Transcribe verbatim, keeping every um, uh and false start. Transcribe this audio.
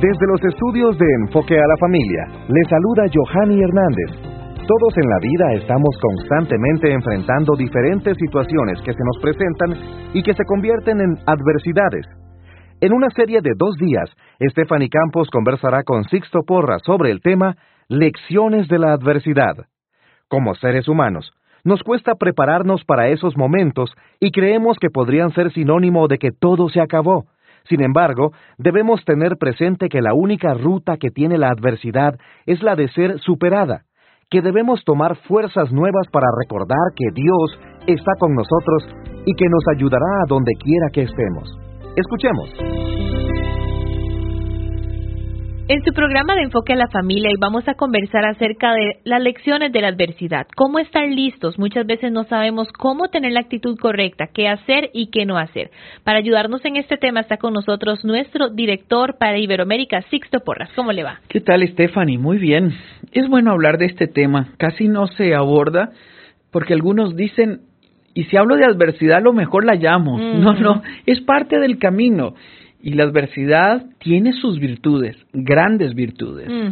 Desde los estudios de Enfoque a la Familia, les saluda Johanny Hernández. Todos en la vida estamos constantemente enfrentando diferentes situaciones que se nos presentan y que se convierten en adversidades. En una serie de dos días, Stephanie Campos conversará con Sixto Porras sobre el tema Lecciones de la Adversidad. Como seres humanos, nos cuesta prepararnos para esos momentos y creemos que podrían ser sinónimo de que todo se acabó. Sin embargo, debemos tener presente que la única ruta que tiene la adversidad es la de ser superada, que debemos tomar fuerzas nuevas para recordar que Dios está con nosotros y que nos ayudará a donde quiera que estemos. Escuchemos. En su programa de Enfoque a la Familia, y vamos a conversar acerca de las lecciones de la adversidad. Cómo estar listos. Muchas veces no sabemos cómo tener la actitud correcta, qué hacer y qué no hacer. Para ayudarnos en este tema está con nosotros nuestro director para Iberoamérica, Sixto Porras. ¿Cómo le va? ¿Qué tal, Stephanie? Muy bien. Es bueno hablar de este tema. Casi no se aborda porque algunos dicen, y si hablo de adversidad, a lo mejor la llamo. Mm. No, no, es parte del camino. Y la adversidad tiene sus virtudes, grandes virtudes. Mm.